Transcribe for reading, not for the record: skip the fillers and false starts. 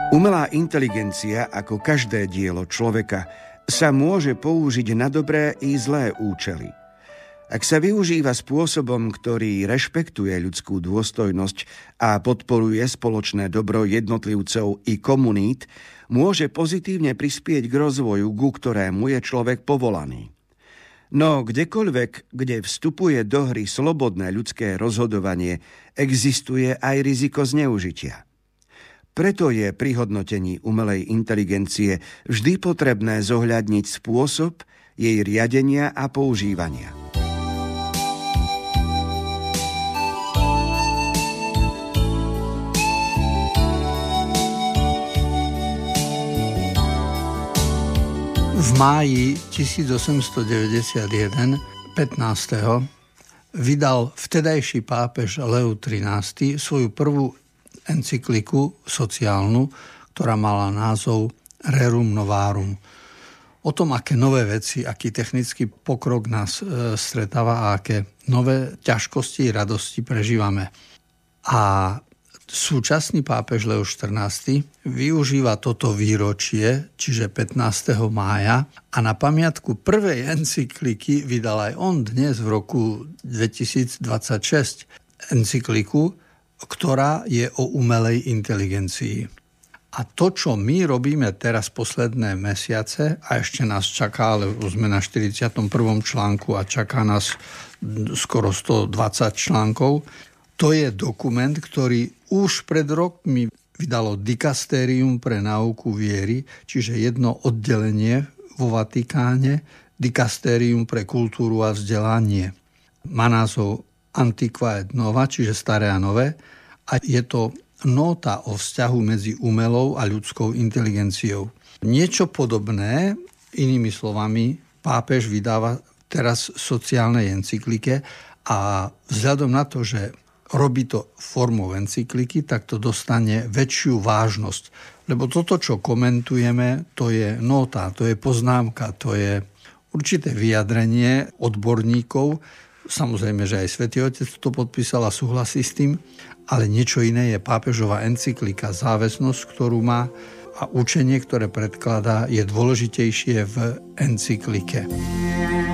Umelá inteligencia, ako každé dielo človeka, sa môže použiť na dobré i zlé účely. Ak sa využíva spôsobom, ktorý rešpektuje ľudskú dôstojnosť a podporuje spoločné dobro jednotlivcov i komunít, môže pozitívne prispieť k rozvoju, ku ktorému je človek povolaný. No kdekoľvek, kde vstupuje do hry slobodné ľudské rozhodovanie, existuje aj riziko zneužitia. Preto je pri hodnotení umelej inteligencie vždy potrebné zohľadniť spôsob jej riadenia a používania. V máji 1891, 15. vydal vtedajší pápež Leo XIII svoju prvú encykliku sociálnu, ktorá mala názov Rerum Novarum. O tom, aké nové veci, aký technický pokrok nás stretáva a aké nové ťažkosti a radosti prežívame. A súčasný pápež Leo XIV využíva toto výročie, čiže 15. mája, a na pamiatku prvej encykliky vydal aj on dnes v roku 2026 encykliku, ktorá je o umelej inteligencii. A to, čo my robíme teraz posledné mesiace, a ešte nás čaká, ale už sme na 41. článku a čaká nás skoro 120 článkov, to je dokument, ktorý už pred rokmi vydalo Dikastérium pre náuku viery, čiže jedno oddelenie vo Vatikáne, Dikastérium pre kultúru a vzdelanie. Má názov Antiqua et Nova, čiže staré a nové, a je to nota o vzťahu medzi umelou a ľudskou inteligenciou. Niečo podobné, inými slovami, pápež vydáva teraz v sociálnej encyklike a vzhľadom na to, že robí to formou encykliky, tak to dostane väčšiu vážnosť. Lebo toto, čo komentujeme, to je nota, to je poznámka, to je určité vyjadrenie odborníkov. Samozrejme, že aj Svätý Otec to podpísal a súhlasí s tým, ale niečo iné je pápežová encyklika, záväznosť, ktorú má, a učenie, ktoré predkladá, je dôležitejšie v encyklike.